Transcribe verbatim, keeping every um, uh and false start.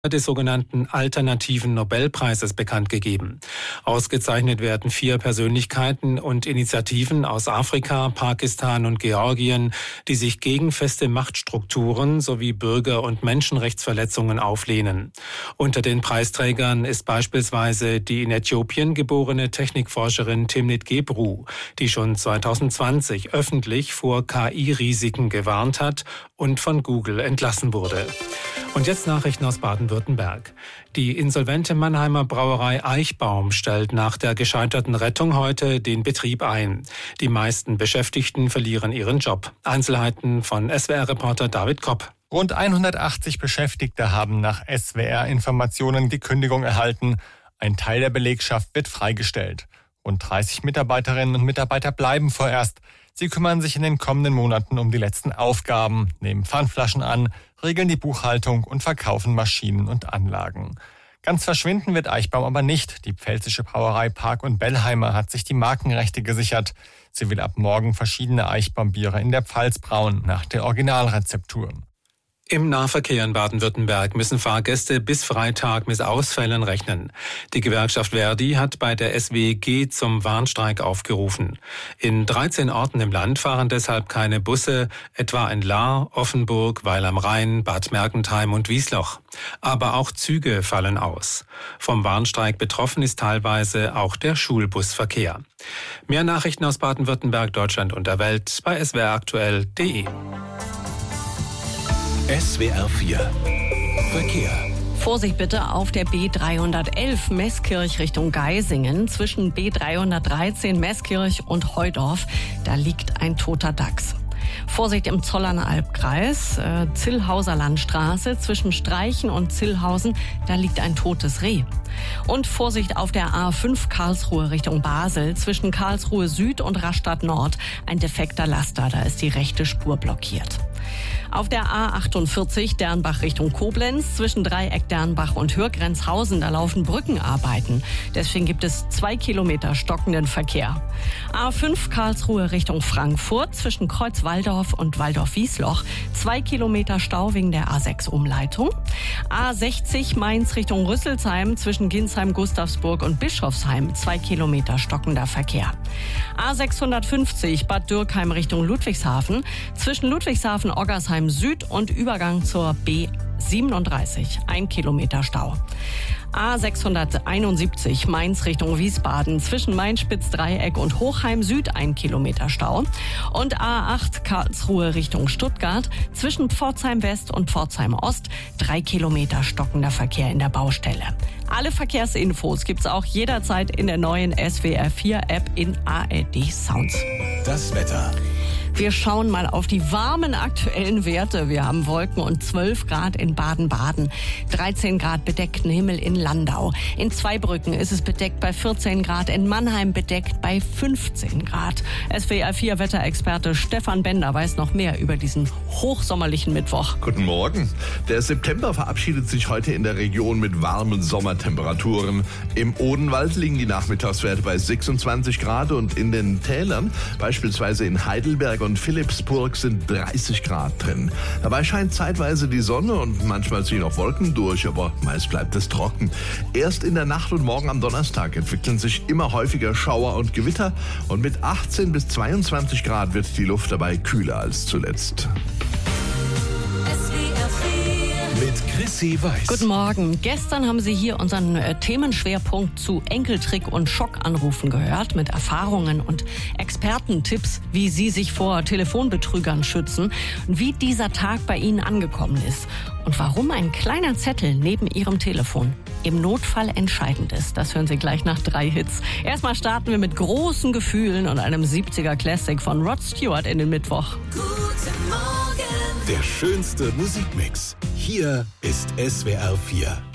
des sogenannten Alternativen Nobelpreises bekannt gegeben. Ausgezeichnet werden vier Persönlichkeiten und Initiativen aus Afrika, Pakistan und Georgien, die sich gegen feste Machtstrukturen sowie Bürger- und Menschenrechtsverletzungen auflehnen. Unter den Preisträgern ist beispielsweise die in Äthiopien geborene Technikforscherin Timnit Gebru, die schon zwanzig zwanzig öffentlich vor K I-Risiken gewarnt hat und von Google entlassen wurde. Und jetzt Nachrichten aus Baden-Württemberg. Die insolvente Mannheimer Brauerei Eichbaum stellt nach der gescheiterten Rettung heute den Betrieb ein. Die meisten Beschäftigten verlieren ihren Job. Einzelheiten von S W R-Reporter David Kopp. Rund hundertachtzig Beschäftigte haben nach S W R-Informationen die Kündigung erhalten. Ein Teil der Belegschaft wird freigestellt. Rund dreißig Mitarbeiterinnen und Mitarbeiter bleiben vorerst. Sie kümmern sich in den kommenden Monaten um die letzten Aufgaben, nehmen Pfandflaschen an, regeln die Buchhaltung und verkaufen Maschinen und Anlagen. Ganz verschwinden wird Eichbaum aber nicht. Die pfälzische Brauerei Park und Bellheimer hat sich die Markenrechte gesichert. Sie will ab morgen verschiedene Eichbaumbiere in der Pfalz brauen, nach der Originalrezeptur. Im Nahverkehr in Baden-Württemberg müssen Fahrgäste bis Freitag mit Ausfällen rechnen. Die Gewerkschaft Verdi hat bei der S W G zum Warnstreik aufgerufen. In dreizehn Orten im Land fahren deshalb keine Busse, etwa in Lahr, Offenburg, Weil am Rhein, Bad Mergentheim und Wiesloch. Aber auch Züge fallen aus. Vom Warnstreik betroffen ist teilweise auch der Schulbusverkehr. Mehr Nachrichten aus Baden-Württemberg, Deutschland und der Welt bei s w r aktuell punkt d e. S W R vier Verkehr. Vorsicht bitte auf der B dreihundertelf Meßkirch Richtung Geisingen. Zwischen B dreihundertdreizehn Meßkirch und Heudorf, da liegt ein toter Dachs. Vorsicht im Zollernalb Albkreis, äh, Zillhauser Landstraße, zwischen Streichen und Zillhausen, da liegt ein totes Reh. Und Vorsicht auf der A fünf Karlsruhe Richtung Basel, zwischen Karlsruhe Süd und Rastatt Nord, ein defekter Laster, da ist die rechte Spur blockiert. Auf der A achtundvierzig Dernbach Richtung Koblenz, zwischen Dreieck Dernbach und Hürgrenzhausen, da laufen Brückenarbeiten. Deswegen gibt es zwei Kilometer stockenden Verkehr. A fünf Karlsruhe Richtung Frankfurt, zwischen Kreuz-Walldorf und Walldorf-Wiesloch, zwei Kilometer Stau wegen der A sechs Umleitung. A sechzig Mainz Richtung Rüsselsheim, zwischen Ginsheim, Gustavsburg und Bischofsheim, zwei Kilometer stockender Verkehr. A sechshundertfünfzig Bad Dürkheim Richtung Ludwigshafen, zwischen Ludwigshafen, Oggersheim Süd und Übergang zur B siebenunddreißig, ein Kilometer Stau. A sechshunderteinundsiebzig Mainz Richtung Wiesbaden, zwischen Mainz-Spitz-Dreieck und Hochheim Süd, ein Kilometer Stau. Und A acht Karlsruhe Richtung Stuttgart, zwischen Pforzheim West und Pforzheim Ost, drei Kilometer stockender Verkehr in der Baustelle. Alle Verkehrsinfos gibt's auch jederzeit in der neuen S W R vier App in A R D Sounds. Das Wetter. Wir schauen mal auf die warmen aktuellen Werte. Wir haben Wolken und zwölf Grad in Baden-Baden, dreizehn Grad bedeckten Himmel in Landau. In Zweibrücken ist es bedeckt bei vierzehn Grad, in Mannheim bedeckt bei fünfzehn Grad. S W R vier Wetterexperte Stefan Bender weiß noch mehr über diesen hochsommerlichen Mittwoch. Guten Morgen. Der September verabschiedet sich heute in der Region mit warmen Sommertemperaturen. Im Odenwald liegen die Nachmittagswerte bei sechsundzwanzig Grad und in den Tälern, beispielsweise in Heidelberg und Philippsburg, sind dreißig Grad drin. Dabei scheint zeitweise die Sonne und manchmal ziehen auch Wolken durch, aber meist bleibt es trocken. Erst in der Nacht und morgen am Donnerstag entwickeln sich immer häufiger Schauer und Gewitter und mit achtzehn bis zweiundzwanzig Grad wird die Luft dabei kühler als zuletzt. Mit Chrissy Weiß. Guten Morgen. Gestern haben Sie hier unseren äh, Themenschwerpunkt zu Enkeltrick und Schockanrufen gehört, mit Erfahrungen und Expertentipps, wie Sie sich vor Telefonbetrügern schützen und wie dieser Tag bei Ihnen angekommen ist und warum ein kleiner Zettel neben Ihrem Telefon im Notfall entscheidend ist. Das hören Sie gleich nach drei Hits. Erstmal starten wir mit großen Gefühlen und einem siebziger Classic von Rod Stewart in den Mittwoch. Guten Morgen. Der schönste Musikmix. Hier ist S W R vier.